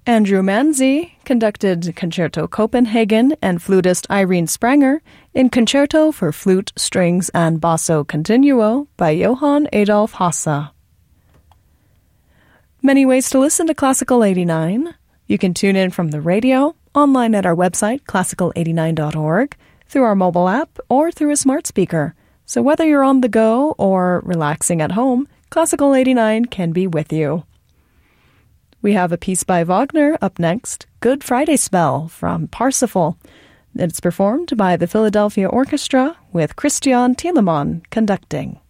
Andrew Manzi conducted Concerto Copenhagen and flutist Irene Spranger in Concerto for Flute, Strings, and Basso Continuo by Johann Adolf Hasse. Many ways to listen to Classical 89. You can tune in from the radio, online at our website, classical89.org, through our mobile app, or through a smart speaker. So whether you're on the go or relaxing at home, Classical 89 can be with you. We have a piece by Wagner up next, Good Friday Spell from Parsifal. It's performed by the Philadelphia Orchestra with Christian Thielemann conducting.